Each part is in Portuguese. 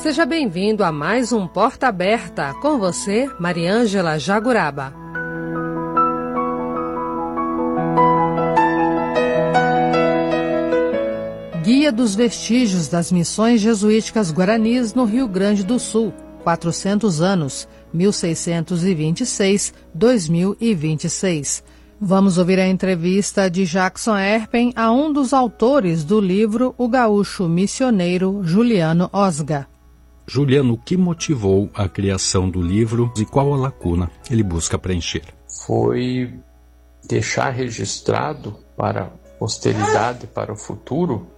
Seja bem-vindo a mais um Porta Aberta, com você, Mariângela Jaguraba. Guia dos vestígios das missões jesuíticas guaranis no Rio Grande do Sul, 400 anos, 1626-2026. Vamos ouvir a entrevista de Jackson Erpen a um dos autores do livro O Gaúcho Missioneiro, Juliano Osga. Juliano, o que motivou a criação do livro e qual a lacuna ele busca preencher? Foi deixar registrado para a posteridade, para o futuro,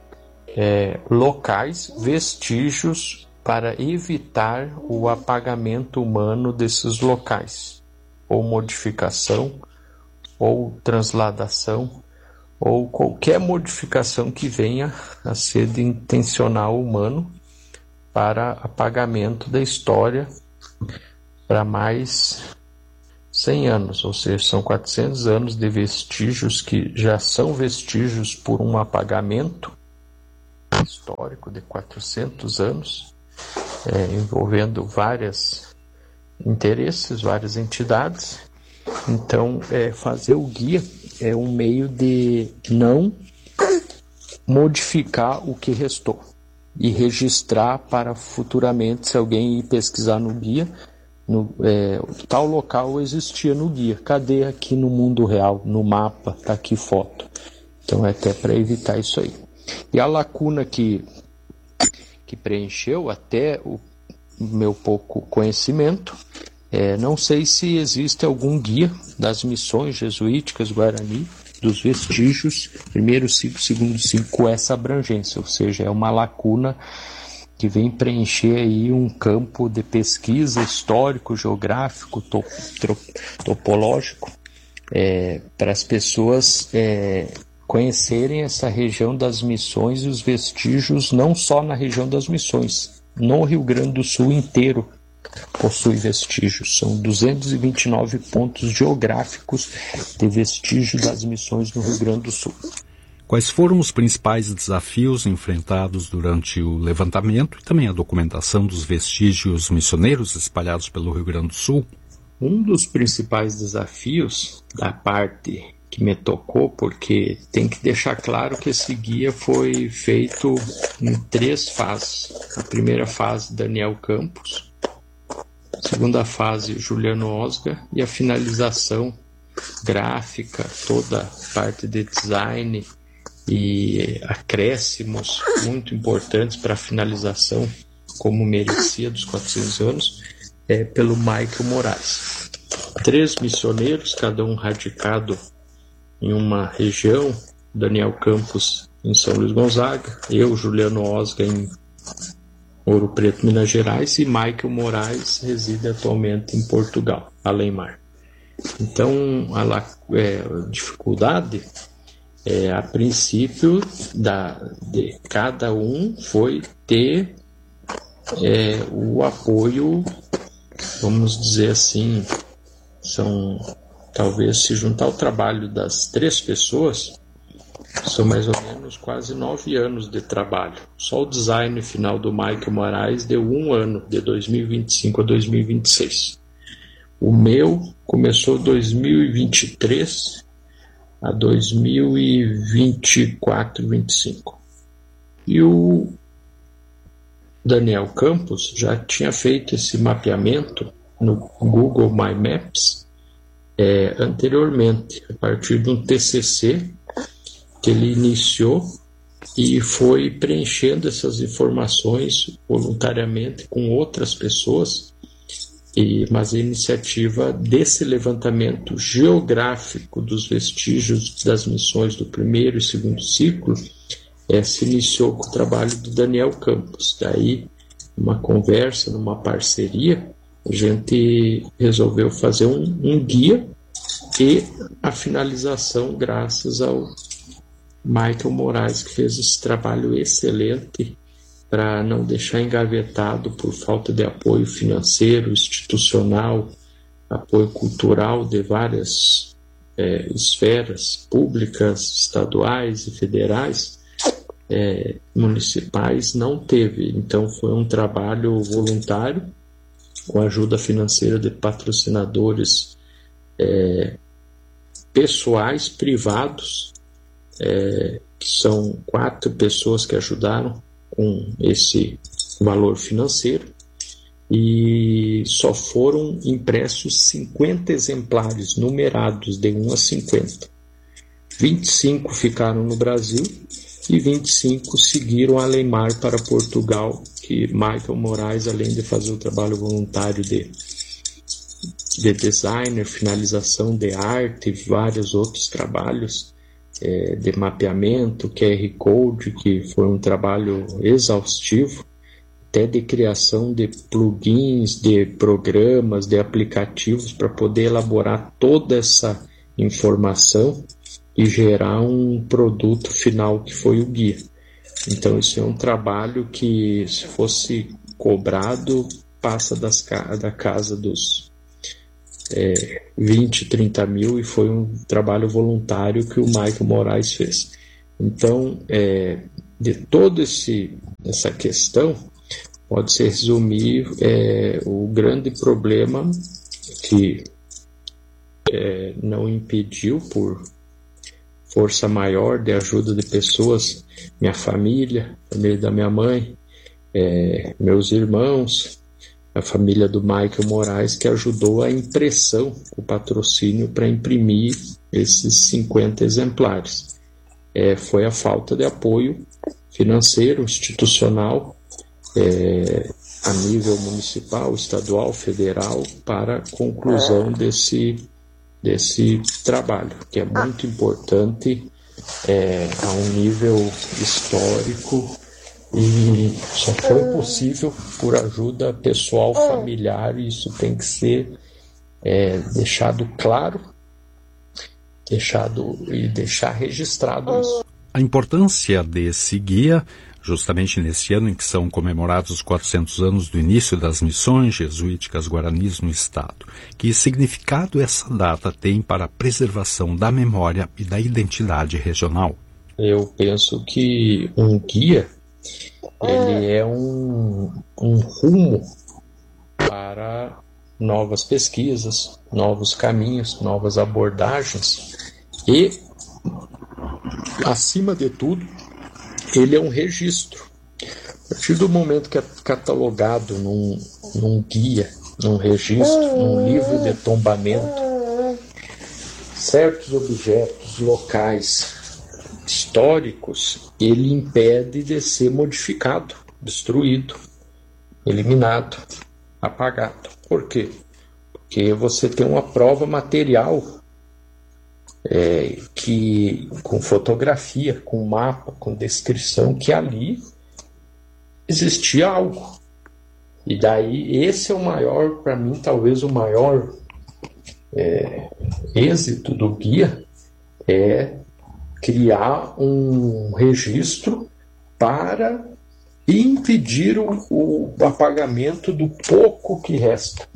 locais, vestígios para evitar o apagamento humano desses locais, ou modificação, ou transladação, ou qualquer modificação que venha a ser de intencional humano para apagamento da história para mais 100 anos, ou seja, são 400 anos de vestígios que já são vestígios por um apagamento histórico de 400 anos, envolvendo vários interesses, várias entidades. Então, fazer o guia é um meio de não modificar o que restou e registrar para futuramente, se alguém ir pesquisar no guia, tal local existia no guia. Cadê aqui no mundo real, no mapa, tá aqui foto. Então, é até para evitar isso aí. E a lacuna que preencheu, até o meu pouco conhecimento, não sei se existe algum guia das missões jesuíticas Guarani, dos vestígios, primeiro ciclo, segundo ciclo, com essa abrangência, ou seja, é uma lacuna que vem preencher aí um campo de pesquisa histórico, geográfico, topológico, para as pessoas conhecerem essa região das missões e os vestígios, não só na região das missões, no Rio Grande do Sul inteiro possui vestígios. São 229 pontos geográficos de vestígios das missões no Rio Grande do Sul. Quais foram os principais desafios enfrentados durante o levantamento e também a documentação dos vestígios missioneiros espalhados pelo Rio Grande do Sul? Um dos principais desafios da parte que me tocou, porque tem que deixar claro que esse guia foi feito em 3 fases. A primeira fase, Daniel Campos. A segunda fase, Juliano Osga. E a finalização gráfica, toda a parte de design e acréscimos muito importantes para a finalização, como merecia, dos 400 anos, pelo Michael Moraes. 3 missioneiros, cada um radicado em uma região, Daniel Campos em São Luís Gonzaga, eu, Juliano Osga, em Ouro Preto, Minas Gerais, e Michael Moraes reside atualmente em Portugal, Além-Mar. Então, a dificuldade, a princípio, de cada um foi ter o apoio, vamos dizer assim, talvez se juntar ao trabalho das 3 pessoas, são mais ou menos quase 9 anos de trabalho. Só o design final do Michael Moraes deu 1 ano, de 2025 a 2026. O meu começou 2023 a 2024, 2025. E o Daniel Campos já tinha feito esse mapeamento no Google My Maps anteriormente, a partir de um TCC que ele iniciou e foi preenchendo essas informações voluntariamente com outras pessoas, mas a iniciativa desse levantamento geográfico dos vestígios das missões do primeiro e segundo ciclo se iniciou com o trabalho do Daniel Campos. Daí, numa conversa, numa parceria, a gente resolveu fazer um guia e a finalização graças ao Michael Moraes, que fez esse trabalho excelente para não deixar engavetado por falta de apoio financeiro, institucional, apoio cultural de várias esferas públicas, estaduais e federais. municipais não teve. Então foi um trabalho voluntário, com ajuda financeira de patrocinadores pessoais, privados, que são 4 pessoas que ajudaram com esse valor financeiro, e só foram impressos 50 exemplares numerados de 1 a 50. 25 ficaram no Brasil e 25 seguiram a Leimar para Portugal, que Michael Moraes, além de fazer o trabalho voluntário de designer, finalização de arte e vários outros trabalhos de mapeamento, QR Code, que foi um trabalho exaustivo, até de criação de plugins, de programas, de aplicativos para poder elaborar toda essa informação e gerar um produto final que foi o guia. Então isso é um trabalho que, se fosse cobrado, passa da casa dos 20, 30 mil, e foi um trabalho voluntário que o Michael Moraes fez. Então, de toda essa questão, pode-se resumir o grande problema que não impediu, por força maior de ajuda de pessoas, minha família, a família da minha mãe, meus irmãos, a família do Michael Moraes, que ajudou a impressão, o patrocínio para imprimir esses 50 exemplares. Foi a falta de apoio financeiro, institucional, a nível municipal, estadual, federal, para a conclusão desse trabalho, que é muito importante a um nível histórico, e só foi possível por ajuda pessoal, familiar, e isso tem que ser deixado claro, deixar registrado isso. A importância desse guia, justamente nesse ano em que são comemorados os 400 anos do início das missões jesuíticas guaranis no Estado. Que significado essa data tem para a preservação da memória e da identidade regional? Eu penso que um guia, ele é um rumo para novas pesquisas, novos caminhos, novas abordagens, e, acima de tudo, ele é um registro. A partir do momento que é catalogado num guia, num registro, num livro de tombamento, certos objetos locais históricos, ele impede de ser modificado, destruído, eliminado, apagado. Por quê? Porque você tem uma prova material que, com fotografia, com mapa, com descrição, que ali existia algo. E daí esse é o maior, para mim, talvez o maior êxito do guia, é criar um registro para impedir o apagamento do pouco que resta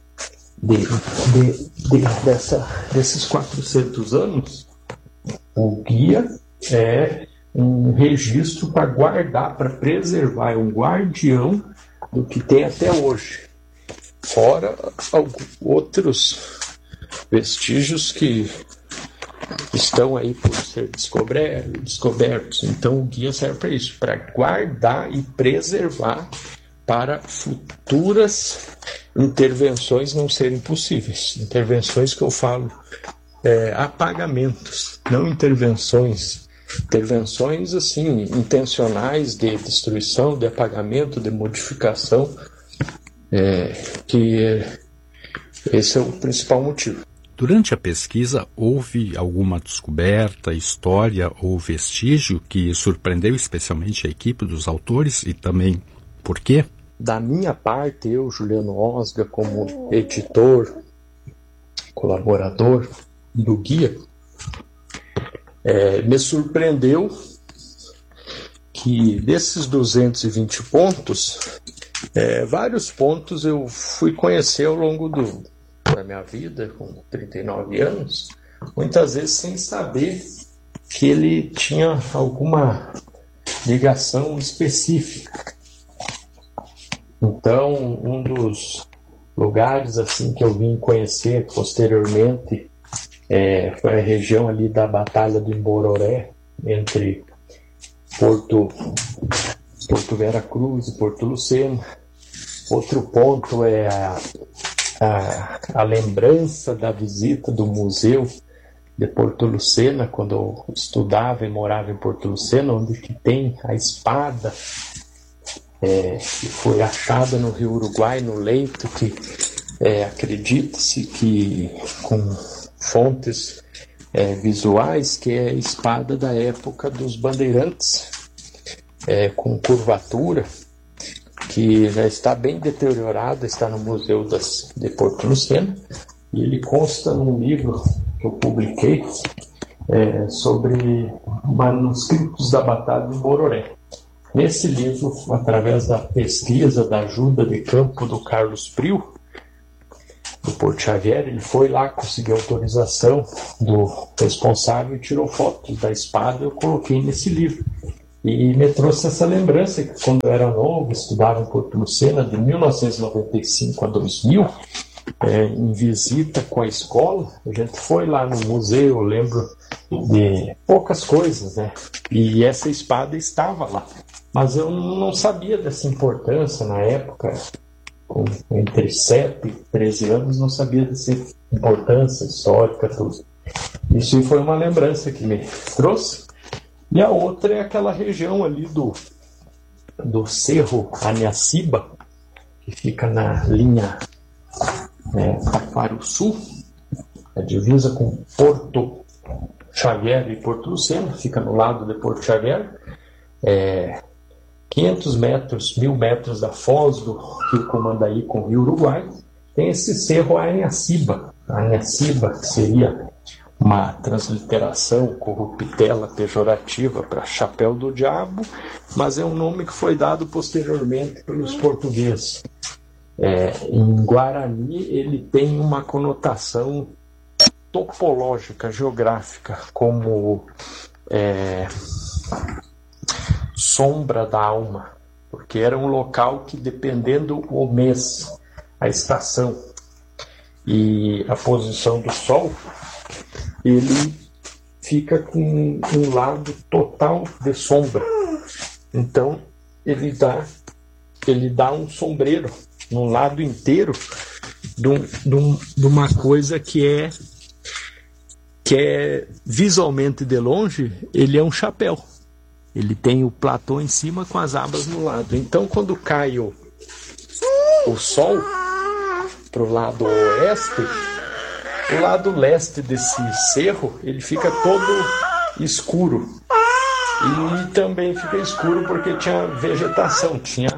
desses 400 anos. O guia é um registro para guardar, para preservar, é um guardião do que tem até hoje, fora outros vestígios que estão aí por ser descobertos. Então o guia serve para isso, para guardar e preservar, para futuras intervenções não serem possíveis. Intervenções que eu falo, apagamentos, não intervenções assim, intencionais de destruição, de apagamento, de modificação, que esse é o principal motivo. Durante a pesquisa, houve alguma descoberta, história ou vestígio que surpreendeu especialmente a equipe dos autores, e também por quê? Da minha parte, eu, Juliano Osga, como editor, colaborador do guia, me surpreendeu que desses 220 pontos, vários pontos eu fui conhecer ao longo da minha vida, com 39 anos, muitas vezes sem saber que ele tinha alguma ligação específica. Então, um dos lugares assim que eu vim conhecer posteriormente foi a região ali da Batalha do Imbororé, entre Porto Vera Cruz e Porto Lucena. Outro ponto é a lembrança da visita do museu de Porto Lucena, quando eu estudava e morava em Porto Lucena, onde que tem a espada que foi achada no Rio Uruguai, no leito, que acredita-se que, com fontes visuais, que é a espada da época dos bandeirantes, com curvatura, que já está bem deteriorada, está no Museu de Porto Lucena, e ele consta num livro que eu publiquei sobre manuscritos da Batalha de Bororé. Nesse livro, através da pesquisa, da ajuda de campo do Carlos Prio, do Porto Xavier, ele foi lá, conseguiu autorização do responsável e tirou fotos da espada. Eu coloquei nesse livro. E me trouxe essa lembrança que, quando eu era novo, estudava em Porto Lucena, de 1995 a 2000, em visita com a escola, a gente foi lá no museu, eu lembro de poucas coisas, né? E essa espada estava lá. Mas eu não sabia dessa importância na época, entre 7 e 13 anos, não sabia dessa importância histórica, tudo. Isso foi uma lembrança que me trouxe. E a outra é aquela região ali do Cerro Aniaciba, que fica na linha Taquarussu, a divisa com Porto Xavier e Porto Lucena, fica no lado de Porto Xavier, 500 metros, 1000 metros da foz do Rio Comandaí com o Rio Uruguai, tem esse Cerro Aniaciba. Aniaciba seria uma transliteração corruptela pejorativa para chapéu do diabo, mas é um nome que foi dado posteriormente pelos portugueses. Em Guarani ele tem uma conotação topológica, geográfica, como sombra da alma, porque era um local que, dependendo o mês, a estação e a posição do sol, ele fica com um lado total de sombra. Então ele dá um sombreiro num lado inteiro de uma coisa que é visualmente de longe, ele é um chapéu. Ele tem o platô em cima com as abas no lado. Então, quando cai o sol para o lado oeste, o lado leste desse cerro, ele fica todo escuro. E também fica escuro porque tinha vegetação, tinha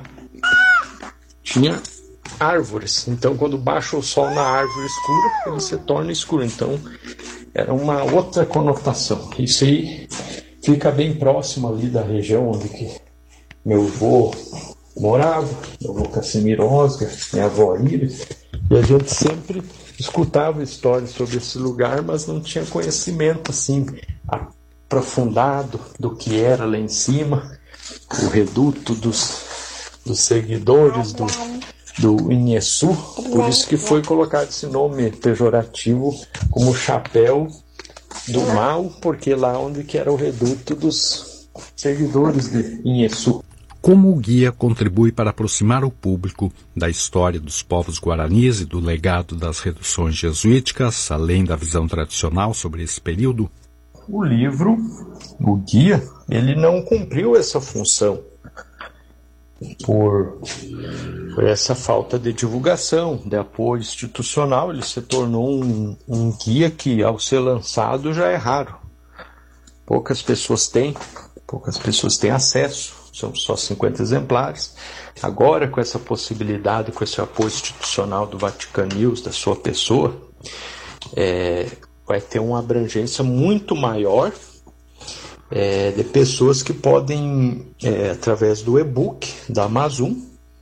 árvores. Então, quando baixa o sol na árvore escura, ele se torna escuro. Então, era uma outra conotação. Isso aí fica bem próximo ali da região onde que meu avô morava, meu avô Casimiro Osga, minha avó Iris, e a gente sempre escutava histórias sobre esse lugar, mas não tinha conhecimento assim aprofundado do que era lá em cima, o reduto dos seguidores do Inheçu, por isso que foi colocado esse nome pejorativo como chapéu do mal, porque lá onde que era o reduto dos seguidores de Inheçu. Como o guia contribui para aproximar o público da história dos povos guaranis e do legado das reduções jesuíticas, além da visão tradicional sobre esse período? O livro, o guia, ele não cumpriu essa função por essa falta de divulgação, de apoio institucional. Ele se tornou um guia que, ao ser lançado, já é raro. Poucas pessoas têm acesso, são só 50 exemplares. Agora, com essa possibilidade, com esse apoio institucional do Vatican News, da sua pessoa, vai ter uma abrangência muito maior de pessoas que podem, através do e-book da Amazon,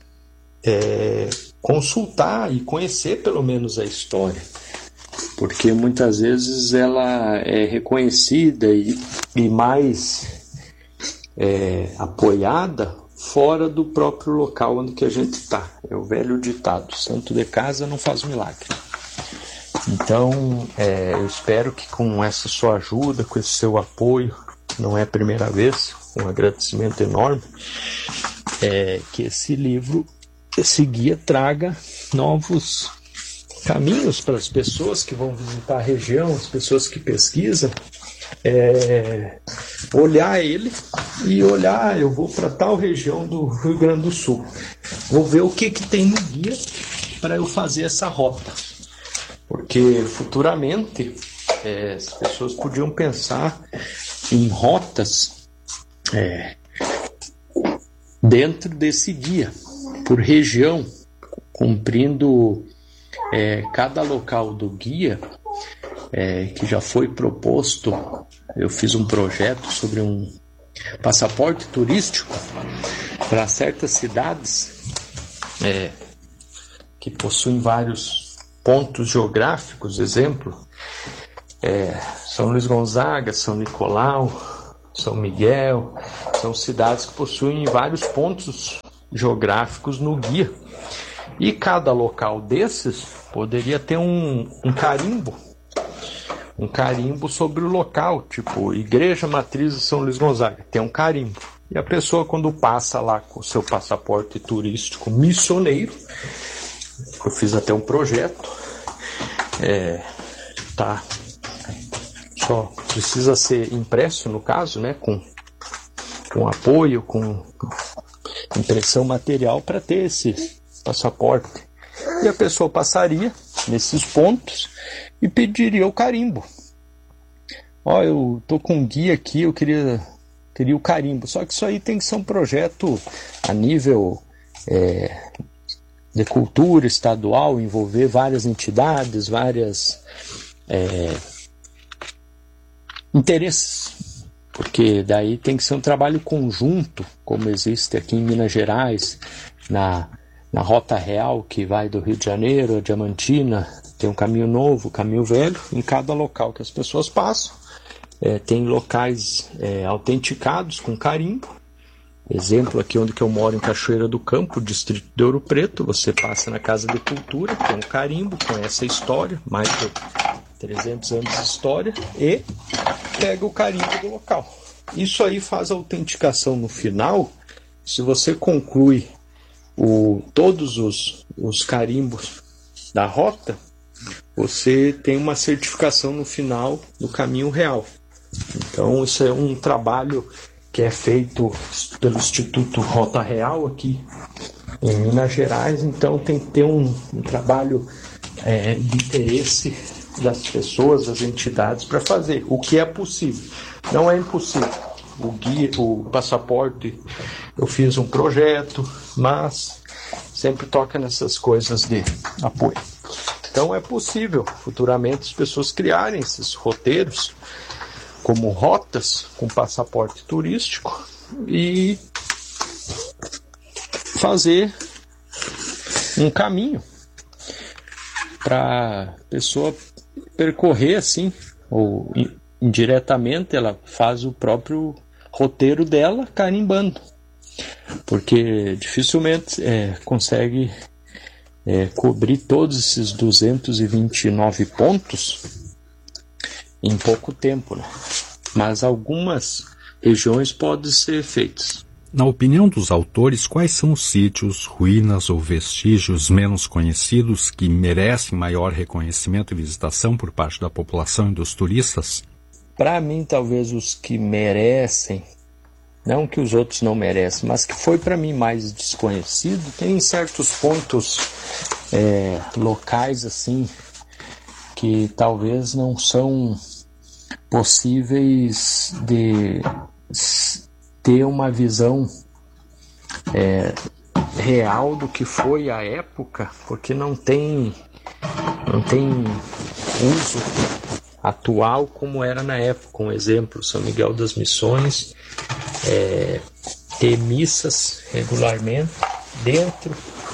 consultar e conhecer pelo menos a história, porque muitas vezes ela é reconhecida e mais apoiada fora do próprio local onde que a gente está. É o velho ditado, santo de casa não faz milagre. Então, eu espero que com essa sua ajuda, com esse seu apoio, não é a primeira vez, um agradecimento enorme, que esse livro, esse guia traga novos caminhos para as pessoas que vão visitar a região, as pessoas que pesquisam, olhar ele e olhar, eu vou para tal região do Rio Grande do Sul, vou ver o que tem no guia para eu fazer essa rota, porque futuramente as pessoas podiam pensar em rotas dentro desse guia, por região, cumprindo cada local do guia, que já foi proposto. Eu fiz um projeto sobre um passaporte turístico para certas cidades que possuem vários pontos geográficos, exemplo, São Luís Gonzaga, São Nicolau, São Miguel, são cidades que possuem vários pontos geográficos no guia. E cada local desses poderia ter um carimbo sobre o local, tipo Igreja Matriz de São Luís Gonzaga, tem um carimbo. E a pessoa, quando passa lá com o seu passaporte turístico missioneiro, eu fiz até um projeto, só precisa ser impresso, no caso, né, com apoio, com impressão material para ter esse passaporte. E a pessoa passaria nesses pontos e pediria o carimbo. Eu tô com um guia aqui, eu queria o carimbo. Só que isso aí tem que ser um projeto a nível de cultura estadual, envolver várias entidades, várias interesses. Porque daí tem que ser um trabalho conjunto, como existe aqui em Minas Gerais, na Rota Real, que vai do Rio de Janeiro a Diamantina, tem um caminho novo, caminho velho, em cada local que as pessoas passam. Tem locais autenticados com carimbo. Exemplo, aqui onde que eu moro, em Cachoeira do Campo, distrito de Ouro Preto, você passa na Casa de Cultura, tem um carimbo, conhece a história, mais de 300 anos de história, e pega o carimbo do local. Isso aí faz a autenticação no final. Se você conclui todos os carimbos da rota, você tem uma certificação no final do caminho real. Então isso é um trabalho que é feito pelo Instituto Rota Real aqui em Minas Gerais. Então tem que ter um trabalho de interesse das pessoas, das entidades para fazer, o que é possível. Não é impossível. O guia, o passaporte, eu fiz um projeto, mas sempre toca nessas coisas de apoio. Então é possível futuramente as pessoas criarem esses roteiros como rotas com passaporte turístico e fazer um caminho para a pessoa percorrer assim, ou indiretamente ela faz o próprio roteiro dela carimbando, porque dificilmente consegue cobrir todos esses 229 pontos em pouco tempo, né? Mas algumas regiões podem ser feitas. Na opinião dos autores, quais são os sítios, ruínas ou vestígios menos conhecidos que merecem maior reconhecimento e visitação por parte da população e dos turistas? Para mim, talvez os que merecem, não que os outros não merecem, mas que foi para mim mais desconhecido, tem certos pontos locais assim que talvez não são possíveis de ter uma visão real do que foi a época, porque não tem uso atual como era na época. Um exemplo, São Miguel das Missões ter missas regularmente dentro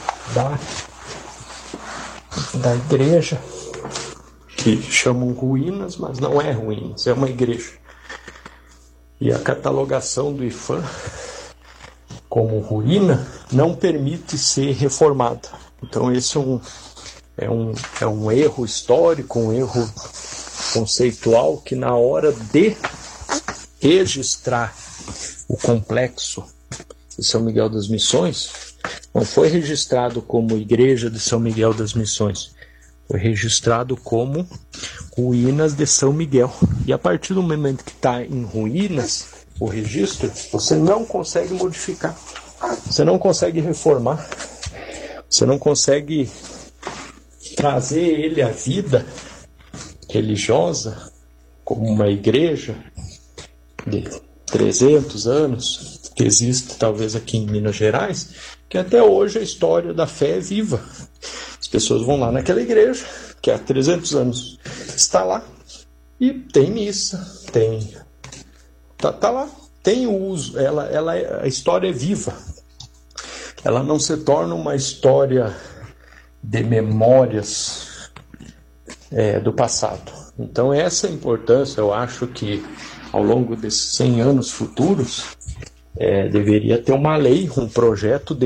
da igreja, que chamam ruínas, mas não é ruínas, é uma igreja. E a catalogação do IPHAN como ruína não permite ser reformada. Então esse é um erro histórico, um erro conceitual, que na hora de registrar o complexo de São Miguel das Missões, não foi registrado como Igreja de São Miguel das Missões, foi registrado como Ruínas de São Miguel. E a partir do momento que está em ruínas, o registro, você não consegue modificar, você não consegue reformar, você não consegue trazer ele à vida religiosa, como uma igreja de 300 anos, que existe talvez aqui em Minas Gerais, que até hoje a história da fé é viva. As pessoas vão lá naquela igreja, que há 300 anos está lá, e tem missa, tá lá, tem uso, a história é viva. Ela não se torna uma história de memórias do passado. Então essa importância, eu acho que ao longo desses 100 anos futuros, deveria ter uma lei, um projeto de